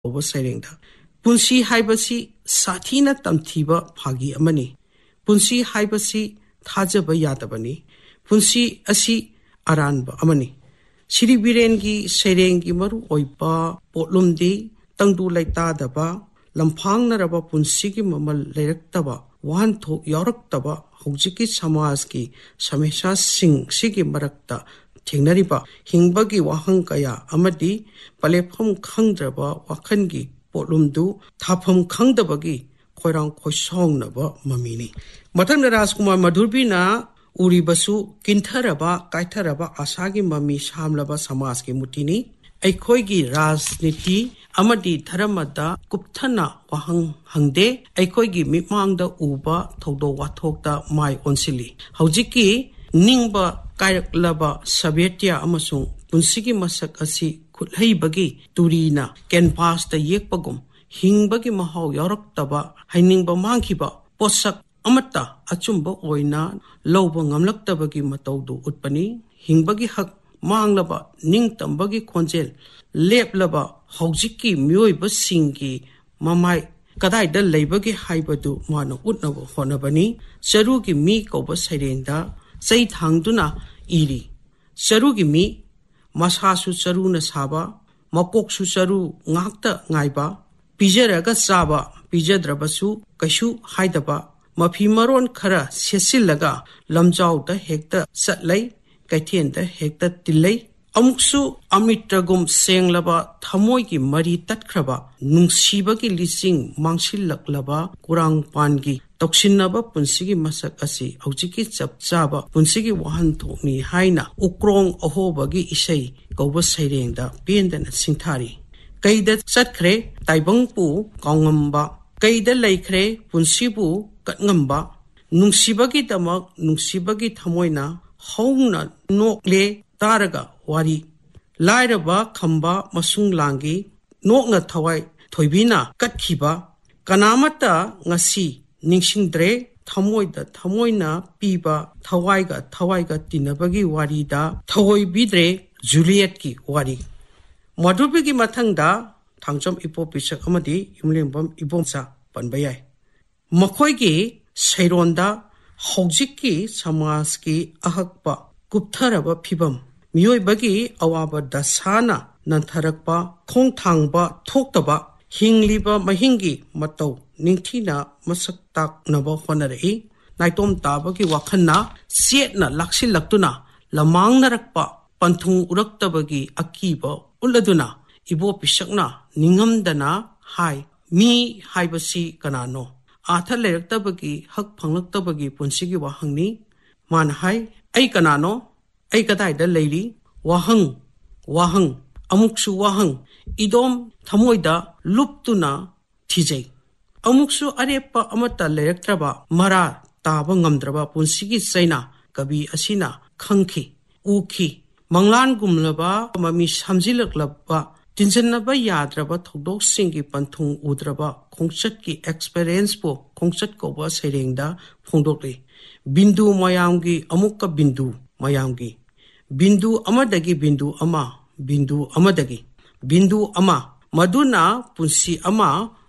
ꯀꯧꯕ ꯁꯩꯔꯦꯡꯗ ꯄꯨꯟꯁꯤ ꯍꯥꯏꯕꯁꯤ ꯁꯥꯊꯤꯅ ꯇꯝꯊꯤꯕ ꯐꯥꯒꯤ ꯑꯃꯅꯤ. ꯄꯨꯟꯁꯤ ꯍꯥꯏꯕꯁꯤ ꯊꯥꯖꯕ ꯌꯥꯗꯕꯅꯤ. ꯄꯨꯟꯁꯤ ꯑꯁꯤ ꯑꯔꯥꯟꯕ ꯑꯃꯅꯤ. ꯁꯤꯔꯤ ꯕꯤꯔꯦꯟꯒꯤ ꯁꯩꯔꯦꯡꯒꯤ ꯃꯔꯨ ꯑꯣꯏꯕ ꯄꯣꯠꯂꯨꯝꯗꯤ ꯇꯪꯗꯨ ꯂꯩꯇꯥꯗꯕ, ꯂꯝꯐꯥꯡꯅꯔꯕ ꯄꯨꯟꯁꯤꯒꯤ ꯃꯃꯜ ꯂꯩꯔꯛꯇꯕ, ꯋꯥꯍꯟꯊꯣꯛ ꯌꯥꯎꯔꯛꯇꯕ ꯍꯧꯖꯤꯛꯀꯤ ꯁꯃꯥꯖꯀꯤ ꯁꯃꯁ꯭ꯌꯥꯁꯤꯡꯁꯤꯒꯤ ꯃꯔꯛꯇ ꯊꯦꯡꯅꯔꯤꯕ ꯍꯤꯡꯕꯒꯤ ꯋꯥꯍꯪ ꯀꯌꯥ ꯑꯃꯗꯤ ꯄꯂꯦꯞꯐꯝ ꯈꯪꯗ꯭ꯔꯕ ꯋꯥꯈꯜꯒꯤ ꯄꯣꯠꯂꯨꯝꯗꯨ ꯊꯥꯐꯝ ꯈꯪꯗꯕꯒꯤ ꯈꯣꯏꯔꯥꯡ ꯈꯣꯏꯁꯥꯎꯅꯕ ꯃꯃꯤꯅꯤ. ꯃꯊꯪꯗ ꯔꯥꯖꯀꯨꯃꯥꯔ ꯃꯙꯨꯔꯕꯤꯅ ꯎꯔꯤꯕꯁꯨ ꯀꯤꯟꯊꯔꯕ ꯀꯥꯏꯊꯔꯕ ꯑꯁꯥꯒꯤ ꯃꯃꯤ ꯁꯥꯝꯂꯕ ꯁꯃꯥꯖꯀꯤ ꯃꯨꯔꯇꯤꯅꯤ. ꯑꯩꯈꯣꯏꯒꯤ ꯔꯥꯖꯅꯤꯇꯤ ꯑꯃꯗꯤ ꯙꯔꯃꯗ ꯀꯨꯞꯊꯅ ꯋꯥꯍꯪ ꯍꯪꯗꯦ. ꯑꯩꯈꯣꯏꯒꯤ ꯃꯤꯠꯃꯥꯡꯗ ꯎꯕ ꯊꯧꯗꯣꯛ ꯋꯥꯊꯣꯛꯇ ꯃꯥꯏ ꯑꯣꯟꯁꯤꯜꯂꯤ. ꯍꯧꯖꯤꯛꯀꯤ ꯅꯤꯡꯕ ꯀꯥꯏꯔꯛꯂꯕ ꯁꯚ꯭ꯌꯇ꯭ꯌ ꯑꯃꯁꯨꯡ ꯄꯨꯟꯁꯤꯒꯤ ꯃꯁꯛ ꯑꯁꯤ ꯈꯨꯠꯍꯩꯕꯒꯤ ꯇꯨꯔꯤꯅ ꯀꯦꯟꯚꯥꯁꯇ ꯌꯦꯛꯄꯒꯨꯝ ꯍꯤꯡꯕꯒꯤ ꯃꯍꯥꯎ ꯌꯥꯎꯔꯛꯇꯕ, ꯍꯩꯅꯤꯡꯕ ꯃꯥꯡꯈꯤꯕ ꯄꯣꯠꯁꯛ ꯑꯃꯠꯇ ꯑꯆꯨꯝꯕ ꯑꯣꯏꯅ ꯂꯧꯕ ꯉꯝꯂꯛꯇꯕꯒꯤ ꯃꯇꯧꯗꯨ ꯎꯠꯄꯅꯤ. ꯍꯤꯡꯕꯒꯤ ꯍꯛ ꯃꯥꯡꯂꯕ, ꯅꯤꯡꯇꯝꯕꯒꯤ ꯈꯣꯟꯖꯦꯜ ꯂꯦꯞꯂꯕ ꯍꯧꯖꯤꯛꯀꯤ ꯃꯤꯑꯣꯏꯕꯁꯤꯡꯒꯤ ꯃꯃꯥꯏ ꯀꯗꯥꯏꯗ ꯂꯩꯕꯒꯦ ꯍꯥꯏꯕꯗꯨ ꯃꯥꯅ ꯎꯠꯅꯕ ꯍꯣꯠꯅꯕꯅꯤ. ꯆꯔꯨꯒꯤ ꯃꯤ ꯀꯧꯕ ꯁꯩꯔꯦꯡꯗ ꯆꯩ ꯊꯥꯡꯗꯨꯅ ꯏꯔꯤ. ꯆꯔꯨꯒꯤ ꯃꯤ, ꯃꯁꯥꯁꯨ ꯆꯔꯨꯅ ꯁꯥꯕ, ꯃꯀꯣꯛꯁꯨ ꯆꯔꯨ ꯉꯥꯛꯇ ꯉꯥꯏꯕ, ꯄꯤꯖꯔꯒ ꯆꯥꯕ, ꯄꯤꯖꯗ꯭ꯔꯕꯁꯨ ꯀꯩꯁꯨ ꯍꯥꯏꯗꯕ, ꯃꯐꯤ ꯃꯔꯣꯟ ꯈꯔ ꯁꯦꯠꯆꯤꯜꯂꯒ ꯂꯝꯖꯥꯎꯗ ꯍꯦꯛꯇ ꯆꯠꯂꯩ, ꯀꯩꯊꯦꯜꯗ ꯍꯦꯛꯇ ꯇꯤꯜꯂꯩ. ꯑꯃꯨꯛꯁꯨ ꯑꯃꯤꯇ꯭ꯔꯒꯨꯝ ꯁꯦꯡꯂꯕ ꯊꯃꯣꯏꯒꯤ ꯃꯔꯤ ꯇꯠꯈ꯭ꯔꯕ, ꯅꯨꯡꯁꯤꯕꯒꯤ ꯂꯤꯆꯤꯡ ꯃꯥꯡꯁꯤꯜꯂꯛꯂꯕ ꯀꯨꯔꯥꯡꯄꯥꯟꯒꯤ ꯇꯧꯁꯤꯟꯅꯕ ꯄꯨꯟꯁꯤꯒꯤ ꯃꯁꯛ ꯑꯁꯤ ꯍꯧꯖꯤꯛꯀꯤ ꯆꯞ ꯆꯥꯕ ꯄꯨꯟꯁꯤꯒꯤ ꯋꯥꯍꯟꯊꯣꯛꯅꯤ ꯍꯥꯏꯅ ꯎꯀ꯭ꯔꯣꯡ ꯑꯍꯣꯕꯒꯤ ꯏꯁꯩ ꯀꯧꯕ ꯁꯩꯔꯦꯡꯗ ꯄꯦꯟꯗꯅ ꯁꯤꯡꯊꯥꯔꯤ. ꯀꯩꯗ ꯆꯠꯈ꯭ꯔꯦ ꯇꯥꯏꯕꯪꯄꯨ ꯀꯥꯎꯉꯝꯕ, ꯀꯩꯗ ꯂꯩꯈ꯭ꯔꯦ ꯄꯨꯟꯁꯤꯕꯨ ꯀꯠꯉꯝꯕ, ꯅꯨꯡꯁꯤꯕꯒꯤꯗꯃꯛ ꯅꯨꯡꯁꯤꯕꯒꯤ ꯊꯃꯣꯏꯅ ꯍꯧꯅ ꯅꯣꯛꯂꯦ ꯇꯥꯔꯒ ꯋꯥꯔꯤ. ꯂꯥꯏꯔꯕ ꯈꯝꯕ ꯃꯁꯨꯡ ꯂꯥꯡꯒꯤ, ꯅꯣꯛꯅ ꯊꯋꯥꯏ ꯊꯣꯏꯕꯤꯅ ꯀꯠꯈꯤꯕ, ꯀꯅꯥꯃꯠꯇ ꯉꯁꯤ ꯅꯤꯡꯁꯤꯡꯗ꯭ꯔꯦ ꯊꯃꯣꯏꯗ ꯊꯃꯣꯏꯅ ꯄꯤꯕ ꯊꯋꯥꯏꯒ ꯊꯋꯥꯏꯒ ꯇꯤꯟꯅꯕꯒꯤ ꯋꯥꯔꯤꯗ ꯊꯑꯣꯏꯕꯤꯗ꯭ꯔꯦ ꯖꯨꯂꯤꯌꯠꯀꯤ ꯋꯥꯔꯤ. ꯃꯙꯨꯔꯕꯤꯒꯤ ꯃꯊꯪꯗ ꯊꯥꯡꯖꯝ ꯏꯕꯣꯄꯤꯁꯛ ꯑꯃꯗꯤ ꯌꯨꯝꯂꯦꯡꯕꯝ ꯏꯕꯣꯝꯆꯥ ꯄꯟꯕ ꯌꯥꯏ. ꯃꯈꯣꯏꯒꯤ ꯁꯩꯔꯣꯟꯗ ꯍꯧꯖꯤꯛꯀꯤ ꯁꯃꯥꯖꯀꯤ ꯑꯍꯛꯄ ꯀꯨꯞꯊꯔꯕ ꯐꯤꯕꯝ, ꯃꯤꯑꯣꯏꯕꯒꯤ ꯑꯋꯥꯕ ꯗꯁꯥꯅ ꯅꯟꯊꯔꯛꯄ, ꯈꯣꯡꯊꯥꯡꯕ ꯊꯣꯛꯇꯕ ꯍꯤꯡꯂꯤꯕ ꯃꯍꯤꯡꯒꯤ ꯃꯇꯧ ꯅꯤꯡꯊꯤꯅ ꯃꯁꯛ ꯇꯥꯛꯅꯕ ꯍꯣꯠꯅꯔꯛꯏ. ꯅꯥꯏꯇꯣꯝ ꯇꯥꯕꯒꯤ ꯋꯥꯈꯜꯅ ꯆꯦꯠꯅ ꯂꯥꯛꯁꯤꯜꯂꯛꯇꯨꯅ ꯂꯝꯃꯥꯡꯅꯔꯛꯄ ꯄꯟꯊꯨꯡ ꯎꯔꯛꯇꯕꯒꯤ ꯑꯀꯤꯕ ꯎꯠꯂꯗꯨꯅ ꯏꯕꯣꯄꯤꯁꯛꯅ ꯅꯤꯡꯉꯝꯗꯅ ꯍꯥꯏ, ꯃꯤ ꯍꯥꯏꯕꯁꯤ ꯀꯅꯥꯅꯣ? ꯑꯥꯔꯊ ꯂꯩꯔꯛꯇꯕꯒꯤ, ꯍꯛ ꯐꯪꯂꯛꯇꯕꯒꯤ ꯄꯨꯟꯁꯤꯒꯤ ꯋꯥꯍꯪꯅꯤ. ꯃꯥꯅ ꯍꯥꯏ, ꯑꯩ ꯀꯅꯥꯅꯣ? ꯑꯩ ꯀꯗꯥꯏꯗ ꯂꯩꯔꯤ? ꯋꯥꯍꯪ, ꯋꯥꯍꯪ, ꯑꯃꯨꯛꯁꯨ ꯋꯥꯍꯪ, ꯏꯗꯣꯝ ꯊꯃꯣꯏꯗ ꯂꯨꯞꯇꯨꯅ ꯊꯤꯖꯩ. ꯑꯃꯨꯛꯁꯨ ꯑꯔꯦꯞꯄ ꯑꯃꯠꯇ ꯂꯩꯔꯛꯇ꯭ꯔꯕ, ꯃꯔꯥ ꯇꯥꯕ ꯉꯝꯗ꯭ꯔꯕ ꯄꯨꯟꯁꯤꯒꯤ ꯆꯩꯅ ꯀꯕꯤ ꯑꯁꯤꯅ ꯈꯪꯈꯤ, ꯎꯈꯤ. ꯃꯪꯂꯥꯟꯒꯨꯝꯂꯕ ꯃꯃꯤ ꯁꯝꯖꯤꯜꯂꯛꯂꯕ, ꯇꯤꯟꯖꯟꯅꯕ ꯌꯥꯗ꯭ꯔꯕ ꯊꯧꯗꯣꯛꯁꯤꯡꯒꯤ ꯄꯟꯊꯨꯡ ꯎꯗ꯭ꯔꯕ ꯈꯣꯡꯆꯠꯀꯤ ꯑꯦꯛꯁꯄꯦꯔꯤꯌꯦꯟꯁꯄꯨ ꯈꯣꯡꯆꯠ ꯀꯧꯕ ꯁꯩꯔꯦꯡꯗ ꯐꯣꯡꯗꯣꯛꯂꯤ. ꯕꯤꯟꯗꯨ ꯃꯌꯥꯝꯒꯤ ꯑꯃꯨꯛꯀ ꯕꯤꯟꯗꯨ ꯃꯌꯥꯝꯒꯤ, ꯕꯤꯟꯗꯨ ꯑꯃꯗꯒꯤ ꯕꯤꯟꯗꯨ ꯑꯃ, ꯕꯤꯟꯗꯨ ꯑꯃꯗꯒꯤ ꯕꯤꯟꯗꯨ ꯑꯃ, ꯃꯗꯨꯅ ꯄꯨꯟꯁꯤ ꯑꯃ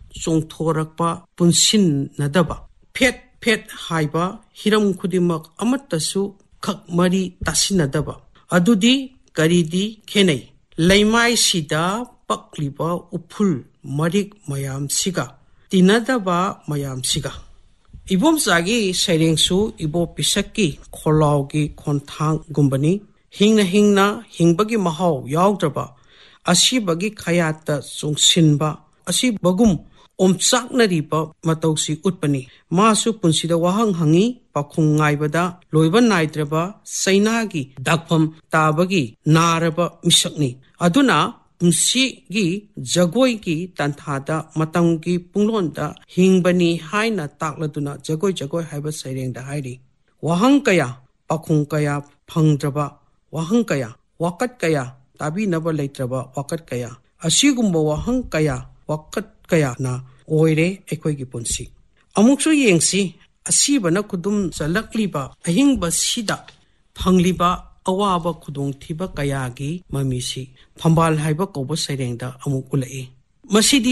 ꯆꯣꯡꯊꯣꯔꯛꯄ ꯄꯨꯟꯁꯤꯟꯅꯗꯕ, ꯐꯦꯠ ꯐꯦꯠ ꯍꯥꯏꯕ ꯍꯤꯔꯝ ꯈꯨꯗꯤꯡꯃꯛ ꯑꯃꯠꯇꯁꯨ ꯈꯛ ꯃꯔꯤ ꯇꯥꯁꯤꯟꯅꯗꯕ. ꯑꯗꯨꯗꯤ ꯀꯔꯤꯗꯤ ꯈꯦꯅꯩ? ꯂꯩꯃꯥꯏꯁꯤꯗ ꯄꯛꯂꯤꯕ ꯎꯐꯨꯜ ꯃꯔꯤꯛ ꯃꯌꯥꯝꯁꯤꯒ, ꯇꯤꯟꯅꯗꯕ ꯃꯌꯥꯝꯁꯤꯒ. ꯏꯕꯣꯝꯆꯥꯒꯤ ꯁꯩꯔꯦꯡꯁꯨ ꯏꯕꯣꯄꯤꯁꯛꯀꯤ ꯈꯣꯜꯂꯥꯎꯒꯤ ꯈꯣꯟꯊꯥꯡꯒꯨꯝꯕꯅꯤ. ꯍꯤꯡꯅ ꯍꯤꯡꯅ ꯍꯤꯡꯕꯒꯤ ꯃꯍꯥꯎ ꯌꯥꯎꯗ꯭ꯔꯕ, ꯑꯁꯤꯕꯒꯤ ꯈꯌꯥꯠꯇ ꯆꯣꯡꯁꯤꯟꯕ, ꯑꯁꯤꯕꯒꯨꯝ ꯑꯣꯝꯆꯥꯛꯅꯔꯤꯕ ꯃꯇꯧꯁꯤ ꯎꯠꯄꯅꯤ. ꯃꯥꯁꯨ ꯄꯨꯟꯁꯤꯗ ꯋꯥꯍꯪ ꯍꯪꯉꯤ. ꯄꯥꯈꯨꯡ ꯉꯥꯏꯕꯗ ꯂꯣꯏꯕ ꯅꯥꯏꯗ꯭ꯔꯕ ꯆꯩꯅꯥꯒꯤ ꯗꯥꯛꯐꯝ ꯇꯥꯕꯒꯤ ꯅꯥꯔꯕ ꯃꯤꯁꯛꯅꯤ. ꯑꯗꯨꯅ ꯄꯨꯟꯁꯤꯒꯤ ꯖꯒꯣꯏꯒꯤ ꯇꯥꯟꯊꯥꯗ ꯃꯇꯝꯒꯤ ꯄꯨꯡꯂꯣꯟꯗ ꯍꯤꯡꯕꯅꯤ ꯍꯥꯏꯅ ꯇꯥꯛꯂꯗꯨꯅ ꯖꯒꯣꯏ ꯖꯒꯣꯏ ꯍꯥꯏꯕ ꯁꯩꯔꯦꯡꯗ ꯍꯥꯏꯔꯤ. ꯋꯥꯍꯪ ꯀꯌꯥ, ꯄꯥꯈꯨꯡ ꯀꯌꯥ ꯐꯪꯗ꯭ꯔꯕ ꯋꯥꯍꯪ ꯀꯌా, ꯋꯥꯀꯠ ꯀꯌꯥ, ꯇꯥꯕꯤꯅꯕ ꯂꯩꯇ꯭ꯔꯕ ꯋꯥꯀꯠ ꯀꯌా, ꯑꯁꯤꯒꯨꯝꯕ ꯋꯥꯍꯪ ꯀꯌꯥ, ꯋꯥꯀꯠ ꯀꯌꯥꯅ ꯑꯣꯏꯔꯦ ꯑꯩꯈꯣꯏꯒꯤ ꯄꯨꯟꯁꯤ. ꯑꯃꯨꯛꯁꯨ ꯌꯦꯡꯁꯤ, ꯑꯁꯤꯕꯅ ꯈꯨꯗꯨꯝ ꯆꯜꯂꯛꯂꯤꯕ ꯑꯍꯤꯡꯕꯁꯤꯗ ꯐꯪꯂꯤꯕ ꯑꯋꯥꯕ ꯈꯨꯗꯣꯡꯊꯤꯕ ꯀꯌꯥꯒꯤ ꯃꯃꯤꯁꯤ ꯐꯝꯕꯥꯜ ꯍꯥꯏꯕ ꯀꯧꯕ ꯁꯩꯔꯦꯡꯗ ꯑꯃꯨꯛ ꯎꯠꯂꯛꯏ. ꯃꯁꯤꯗꯤ